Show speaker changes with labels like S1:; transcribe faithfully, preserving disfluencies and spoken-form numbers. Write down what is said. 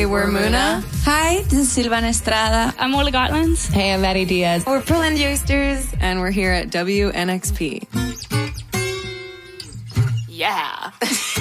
S1: Hey, we're Muna.
S2: Hi, this is Silvana Estrada.
S3: I'm Ola Gotlands.
S4: Hey, I'm Maddie Diaz.
S1: We're Pearland Youngsters, and we're here at W N X P.
S3: Yeah.